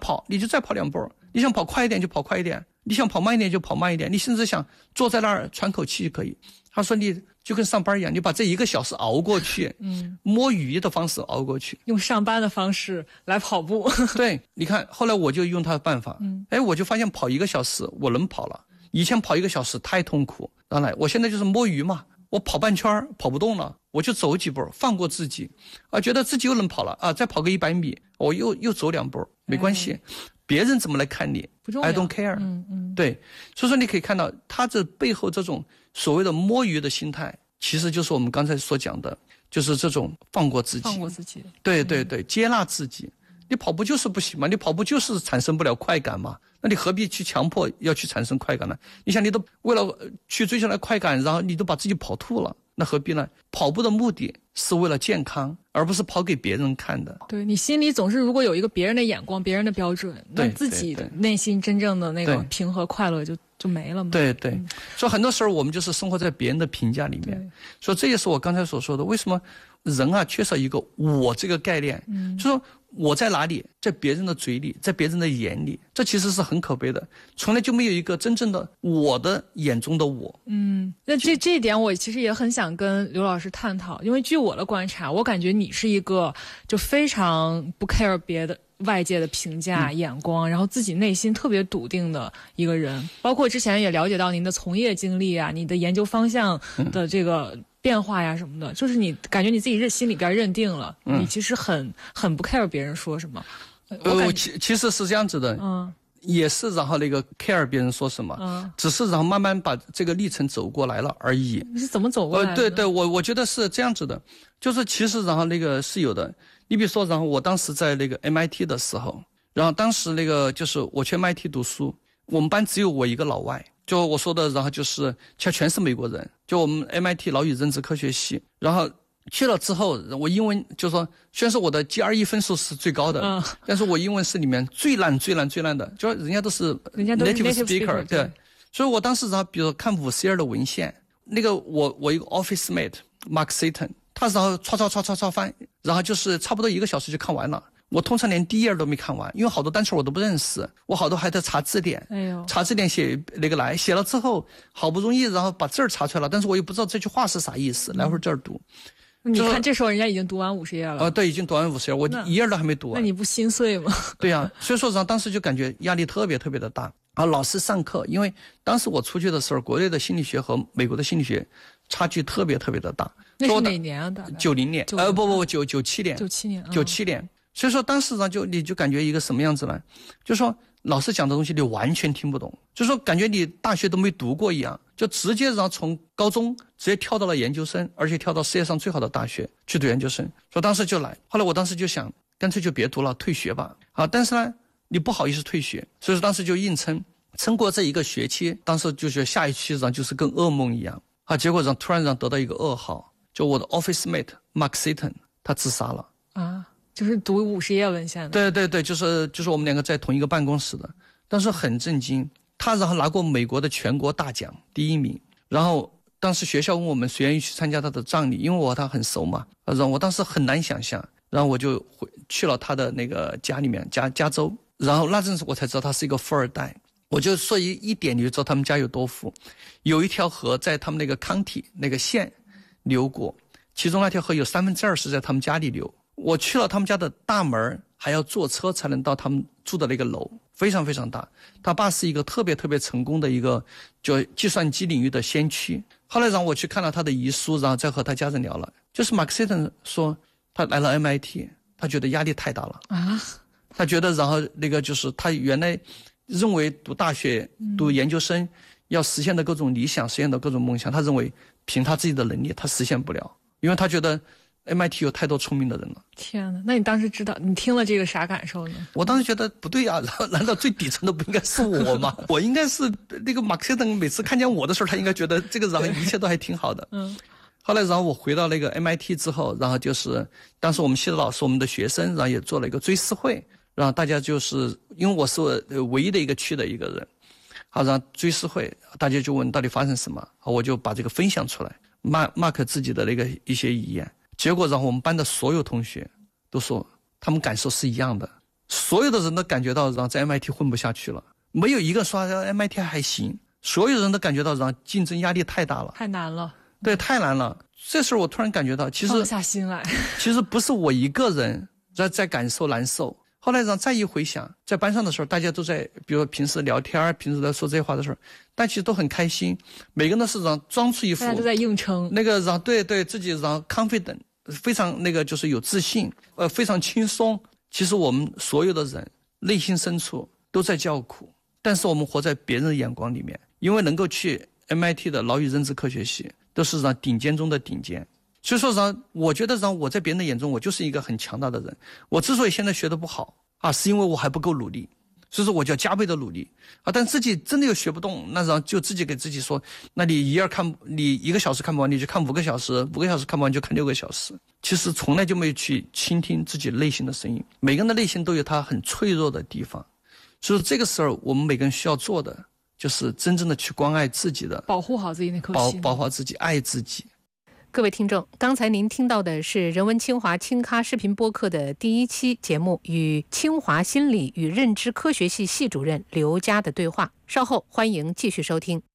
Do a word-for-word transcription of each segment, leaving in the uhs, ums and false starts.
跑你就再跑两步，你想跑快一点就跑快一点，你想跑慢一点就跑慢一点，你甚至想坐在那儿喘口气就可以。他说你就跟上班一样，你把这一个小时熬过去，嗯，摸鱼的方式熬过去， 用上班的方式来跑步。 对，你看后来我就用他的办法，嗯，哎，我就发现跑一个小时我能跑了，以前跑一个小时太痛苦，当然我现在就是摸鱼嘛，我跑半圈跑不动了，我就走几步，放过自己，啊，觉得自己又能跑了啊，再跑个一百米，我又又走两步，没关系，哎，别人怎么来看你不重要 ，I don't care， 嗯嗯， 对，所以说你可以看到他这背后这种所谓的摸鱼的心态，其实就是我们刚才所讲的，就是这种放过自己， 放过自己， 对对对，嗯，接纳自己。你跑步就是不行嘛，你跑步就是产生不了快感嘛，那你何必去强迫要去产生快感呢？你想你都为了去追求那快感，然后你都把自己跑吐了，那何必呢？跑步的目的是为了健康，而不是跑给别人看的。 对，你心里总是如果有一个别人的眼光，别人的标准，那自己内心真正的那个平和快乐就就没了嘛。 对对，嗯，所以很多时候我们就是生活在别人的评价里面，所以这也是我刚才所说的，为什么人啊缺少一个我这个概念，嗯，就说我在哪里，在别人的嘴里，在别人的眼里，这其实是很可悲的，从来就没有一个真正的我的眼中的我。 嗯，那这这一点我其实也很想跟刘老师探讨，因为据我的观察，我感觉你是一个就非常不 care 别的外界的评价、嗯、眼光，然后自己内心特别笃定的一个人。包括之前也了解到您的从业经历啊，你的研究方向的这个变化呀什么的，嗯，就是你感觉你自己认心里边认定了，嗯，你其实很很不 care 别人说什么。 呃，其其实是这样子的， 嗯， 也是然后那个 care 别人说什么，嗯，只是然后慢慢把这个历程走过来了而已。 你是怎么走过来的？ 呃，对对，我我觉得是这样子的，就是其实然后那个是有的。你比如说，然后我当时在那个 M I T 的时候，然后当时那个就是我去 M I T 读书，我们班只有我一个老外，就我说的，然后就是其实全是美国人，就我们 M I T 脑语认知科学系，然后去了之后，我英文就说虽然说我的 G R E 分数是最高的，嗯，但是我英文是里面最烂最烂最烂的，就人家都是 native speaker， 对，所以我当时然后比如说看五 C 二的文献，那个我我一个 office mate Mark Satan， 他然后刷刷刷刷刷翻，然后就是差不多一个小时就看完了。我通常连第一页都没看完，因为好多单词我都不认识，我好多还得查字典，哎呦，查字典写那个来，写了之后好不容易然后把字儿查出来了，但是我又不知道这句话是啥意思，来回这儿读。 你看这时候人家已经读完五十页了。 呃，对，已经读完五十页，我一页都还没读完。 那你不心碎吗？ 对呀，啊，所以说然后当时就感觉压力特别特别的大。啊，老师上课，因为当时我出去的时候，国内的心理学和美国的心理学差距特别特别的大。 那是哪年啊？大概九零年，呃，不不不，九九七年， 九七年， 九七年。所以说当时呢，就你就感觉一个什么样子呢？就说老师讲的东西你完全听不懂，就说感觉你大学都没读过一样，就直接然后从高中直接跳到了研究生，而且跳到世界上最好的大学去读研究生。所以当时就来，后来我当时就想，干脆就别读了，退学吧。啊，但是呢，你不好意思退学，所以说当时就硬撑，撑过这一个学期。当时就觉得下一期然后就是跟噩梦一样啊，结果然后突然然后得到一个噩耗，就我的 office mate Mark Satan 他自杀了啊。就是读五十页文献的。 对对对，就是就是我们两个在同一个办公室的，但是很震惊，他然后拿过美国的全国大奖第一名，然后当时学校问我们谁愿意去参加他的葬礼，因为我和他很熟嘛，然后我当时很难想象，然后我就回去了他的那个家里面，加加州，然后那阵子我才知道他是一个富二代，我就说一一点你就知道他们家有多富，有一条河在他们那个 county 那个县流过，其中那条河有三分之二是在他们家里流。我去了他们家的大门，还要坐车才能到他们住的那个楼，非常非常大。他爸是一个特别特别成功的一个就计算机领域的先驱。后来让我去看了他的遗书，然后再和他家人聊了，就是 Mark Satan 说他来了 M I T， 他觉得压力太大了啊，他觉得然后那个就是他原来认为读大学读研究生要实现的各种理想，实现的各种梦想，他认为凭他自己的能力他实现不了，因为他觉得M I T 有太多聪明的人了。 天哪，那你当时知道你听了这个啥感受呢？ 我当时觉得不对啊，难道最底层的不应该是我吗？我应该是那个马克思等每次看见我的时候，他应该觉得这个然后一切都还挺好的。嗯。后来然后我回到那个 M I T 之后，然后就是当时我们系的老师我们的学生，然后也做了一个追思会，然后大家就是因为我是唯一的一个区的一个人，好，然后追思会大家就问到底发生什么，好，我就把这个分享出来，马马克自己的那个一些遗言。结果然后我们班的所有同学都说他们感受是一样的， 所有的人都感觉到，然后在 M I T 混不下去了，没有一个说 M I T 还行，所有人都感觉到，然后竞争压力太大了， 太难了， 对，太难了。这时候我突然感觉到，其实放下心来， 其实不是我一个人在在感受难受。后来让再一回想，在班上的时候，大家都在，比如平时聊天，平时在说这些话的时候，大家其实都很开心，每个人都是让装出一副大家都在硬撑， 那个让对对自己让 confident， 非常那个就是有自信，呃，非常轻松。其实我们所有的人内心深处都在叫苦，但是我们活在别人的眼光里面，因为能够去 M I T 的脑与认知科学系，都是让顶尖中的顶尖。所以说让我觉得让我在别人的眼中，我就是一个很强大的人。我之所以现在学得不好啊，是因为我还不够努力，所以说我就要加倍的努力啊。但自己真的又学不动，那然后就自己给自己说，那你一二看，你一个小时看不完，你就看五个小时，五个小时看不完就看六个小时。其实从来就没有去倾听自己内心的声音。每个人的内心都有他很脆弱的地方，所以这个时候我们每个人需要做的就是真正的去关爱自己的， 保护好自己那颗心， 保保护好自己，爱自己。 各位听众，刚才您听到的是人文清华轻咖视频播客的第一期节目，与清华心理与认知科学系系主任刘佳的对话。稍后欢迎继续收听。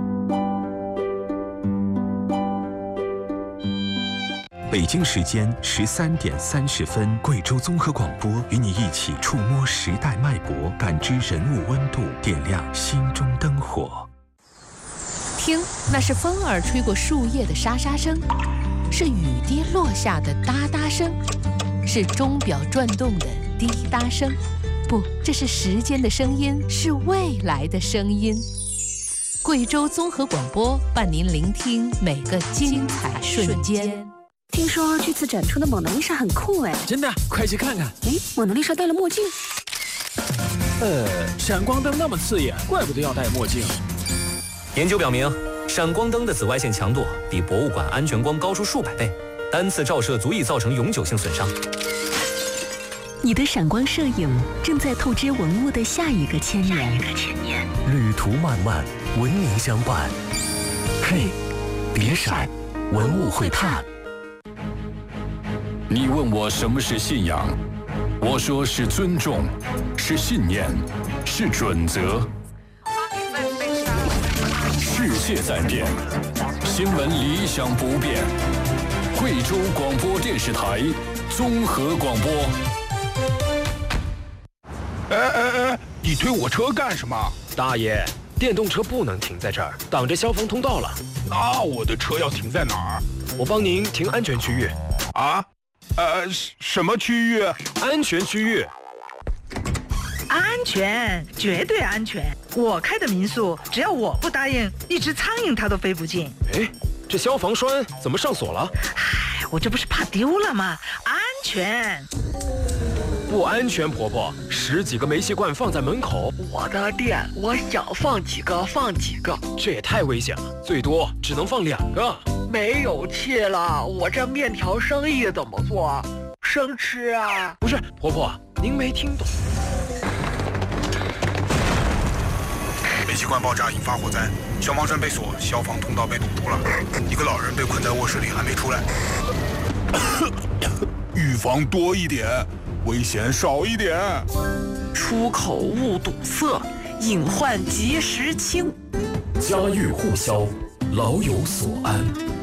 北京时间十三点三十分，贵州综合广播与你一起触摸时代脉搏，感知人物温度，点亮心中灯火。 听，那是风儿吹过树叶的沙沙声，是雨滴落下的哒哒声，是钟表转动的滴答声。不，这是时间的声音，是未来的声音。贵州综合广播伴您聆听每个精彩瞬间。 听说这次展出的蒙娜丽莎很酷哎！ 真的，快去看看。 哎，蒙娜丽莎戴了墨镜。 呃，闪光灯那么刺眼，怪不得要戴墨镜。 研究表明，闪光灯的紫外线强度比博物馆安全光高出数百倍，单次照射足以造成永久性损伤。 你的闪光摄影正在透支文物的下一个千年。 旅途漫漫，文明相伴。嘿，别闪，文物会探。 你问我什么是信仰，我说是尊重，是信念，是准则。世界在变，新闻理想不变。贵州广播电视台综合广播。 哎哎哎，你推我车干什么？ 大爷，电动车不能停在这儿，挡着消防通道了。 那我的车要停在哪儿？ 我帮您停安全区域。 啊？呃，什么区域？ 安全区域。 安全，绝对安全。我开的民宿，只要我不答应，一只苍蝇它都飞不进。 哎，这消防栓怎么上锁了？ 唉，我这不是怕丢了吗？安全。 不安全，婆婆，十几个煤气罐放在门口。 我的店，我想放几个放几个。 这也太危险了，最多只能放两个。 没有气了，我这面条生意怎么做？生吃啊？ 不是，婆婆，您没听懂。 煤气罐爆炸引发火灾，消防栓被锁，消防通道被堵住了，一个老人被困在卧室里还没出来。预防多一点，危险少一点。 出口勿堵塞，隐患及时清。 家喻户晓，老有所安。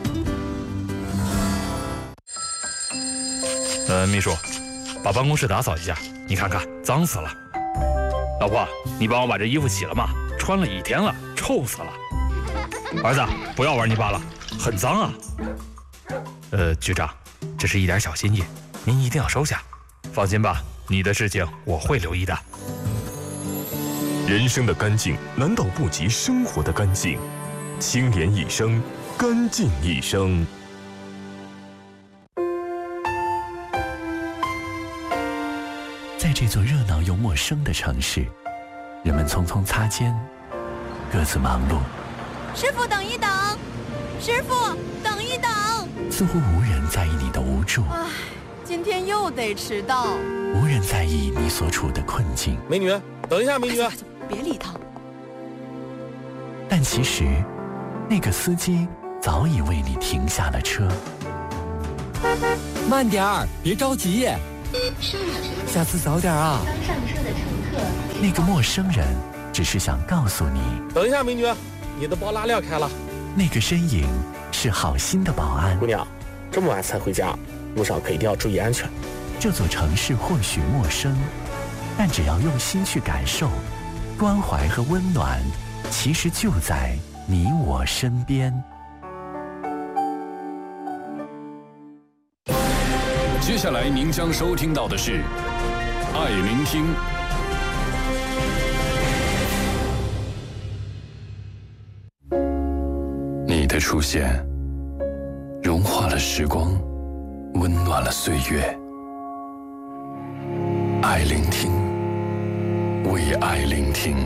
呃，秘书，把办公室打扫一下，你看看，脏死了。老婆，你帮我把这衣服洗了吗？穿了一天了，臭死了。儿子，不要玩泥巴了，很脏啊。呃，局长，这是一点小心意，您一定要收下。放心吧，你的事情我会留意的。 人生的干净难道不及生活的干净？清廉一生，干净一生。在这座热闹又陌生的城市，人们匆匆擦肩，各自忙碌。 师傅，等一等！师傅，等一等！ 似乎无人在意你的无助。 唉，今天又得迟到。 无人在意你所处的困境。 美女，等一下，美女。 哎，别理他。 但其实，那个司机早已为你停下了车。 慢点儿，别着急。 下次早点啊。 刚上车的乘客， 那个陌生人只是想告诉你， 等一下，美女，你的包拉链开了。 那个身影是好心的保安。 姑娘，这么晚才回家，路上可一定要注意安全。 这座城市或许陌生，但只要用心去感受，关怀和温暖其实就在你我身边。 接下来您将收听到的是《爱聆听》。你的出现，融化了时光，温暖了岁月。爱聆听，为爱聆听。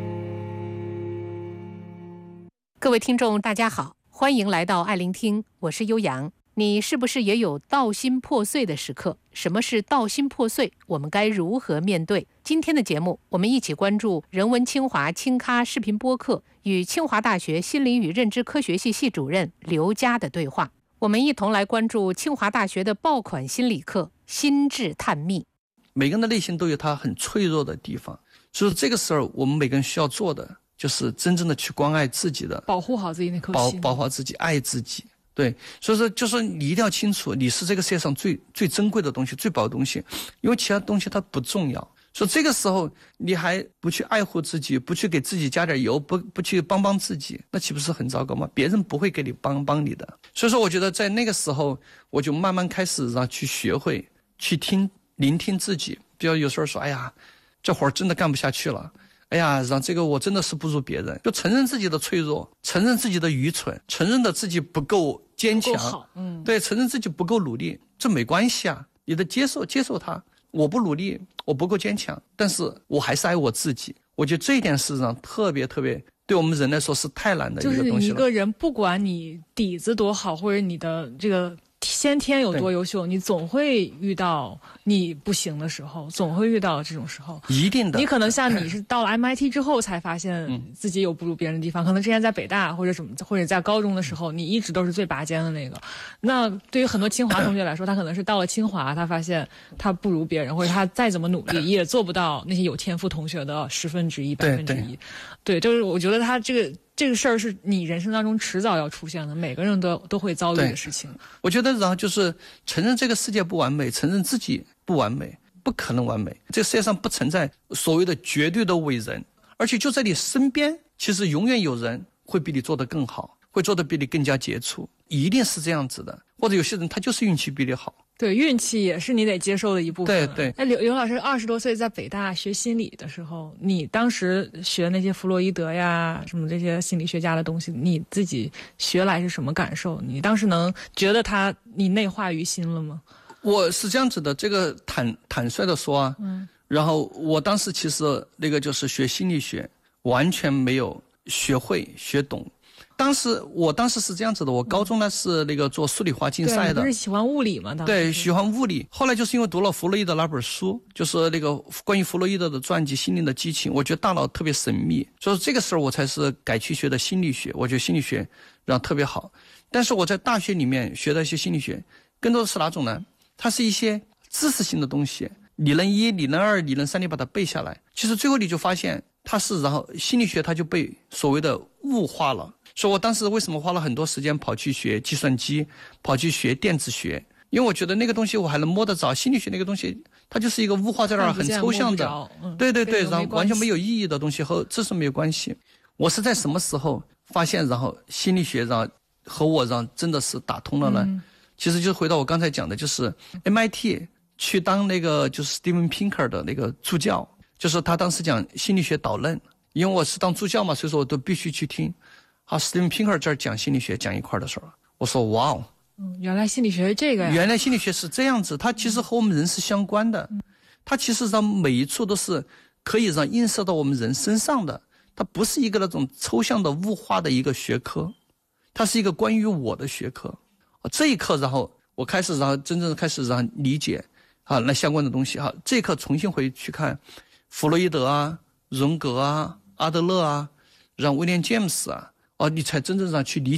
各位听众，大家好，欢迎来到爱聆听，我是悠扬。你是不是也有道心破碎的时刻？什么是道心破碎？我们该如何面对？今天的节目，我们一起关注人文清华清咖视频播客与清华大学心理与认知科学系系主任刘佳的对话。我们一同来关注清华大学的爆款心理课——心智探秘。 每个人的内心都有他很脆弱的地方，所以这个时候我们每个人需要做的就是真正的去关爱自己的， 保护好自己那颗心， 保保护好自己，爱自己。对，所以说就是你一定要清楚，你是这个世界上最最珍贵的东西，最宝的东西，因为其他东西它不重要。所以这个时候你还不去爱护自己，不去给自己加点油，不不去帮帮自己，那岂不是很糟糕吗？别人不会给你帮帮你的。所以说我觉得在那个时候，我就慢慢开始让去学会去听聆听自己。比如有时候说，哎呀，这活儿真的干不下去了，哎呀，让这个我真的是不如别人，就承认自己的脆弱，承认自己的愚蠢，承认的自己不够坚强， 好，嗯， 对，承认自己不够努力，这没关系啊，你的接受接受它，我不努力，我不够坚强，但是我还是爱我自己。我觉得这一点事实上特别特别，对我们人来说是太难的一个东西了。 就是一个人，不管你底子多好，或者你的这个先天有多优秀，你总会遇到你不行的时候，总会遇到这种时候， 一定的。 你可能像你是到了 M I T 之后才发现自己有不如别人的地方，嗯、可能之前在北大或者什么，或者在高中的时候，你一直都是最拔尖的那个。那对于很多清华同学来说，他可能是到了清华，他发现他不如别人，或者他再怎么努力也做不到那些有天赋同学的十分之一、百分之一。对，就是我觉得他这个。这个事儿是你人生当中迟早要出现的，每个人都都会遭遇的事情。 我觉得然后就是承认这个世界不完美，承认自己不完美，不可能完美。这个世界上不存在所谓的绝对的伟人，而且就在你身边，其实永远有人会比你做得更好，会做得比你更加杰出，一定是这样子的。或者有些人他就是运气比你好。 对，运气也是你得接受的一部分。 对对。 哎，刘刘老师二十多岁在北大学心理的时候，你当时学那些弗洛伊德呀，什么这些心理学家的东西，你自己学来是什么感受？你当时能觉得他你内化于心了吗？ 我是这样子的，这个坦坦率的说啊，嗯，然后我当时其实那个就是学心理学，完全没有学会学懂。当时我当时是这样子的，我高中呢是那个做数理化竞赛的， 对，不是喜欢物理吗？ 对，喜欢物理。后来就是因为读了弗洛伊德那本书，就是那个关于弗洛伊德的传记《心灵的激情》，我觉得大脑特别神秘，所以这个时候我才是改去学的心理学。我觉得心理学让特别好，但是我在大学里面学的一些心理学，更多的是哪种呢？它是一些知识性的东西，理论一、理论二、理论三，你把它背下来，其实最后你就发现它是，然后心理学它就被所谓的物化了。所以我当时为什么花了很多时间跑去学计算机，跑去学电子学，因为我觉得那个东西我还能摸得着，心理学那个东西它就是一个物化在那儿很抽象的，嗯、对对对，然后完全没有意义的东西和知识没有关系。我是在什么时候发现然后心理学然后和我然后真的是打通了呢？嗯、其实就回到我刚才讲的，就是 M I T 去当那个就是 Steven Pinker 的那个助教，就是他当时讲心理学导论，因为我是当助教嘛，所以说我都必须去听。好 ，Steven Pinker 这儿讲心理学讲一块的时候，我说哇哦， 嗯，原来心理学是这个呀！ 原来心理学是这样子，它其实和我们人是相关的，嗯、它其实让每一处都是可以让映射到我们人身上的，它不是一个那种抽象的物化的一个学科，它是一个关于我的学科。这一刻，然后我开始，然后真正开始然后理解啊那相关的东西哈。这一刻重新回去看弗洛伊德啊、荣格啊、阿德勒啊，让威廉詹姆斯啊。哦，你才真正上去理解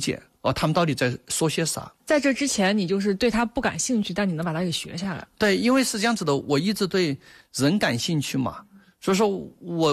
哦，他们到底在说些啥？ 在这之前，你就是对他不感兴趣，但你能把它给学下来。 对，因为是这样子的，我一直对人感兴趣嘛，所以说我